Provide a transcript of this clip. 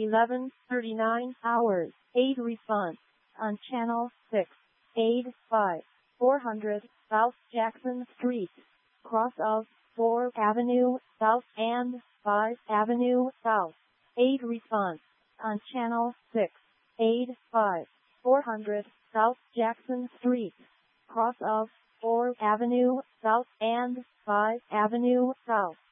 11:39 hours. Aid response on Channel 6. Aid 5. 400 South Jackson Street, cross of 4 Avenue South and 5 Avenue South. Aid response on Channel 6. Aid 5. 400 South Jackson Street, cross of 4 Avenue South and 5 Avenue South.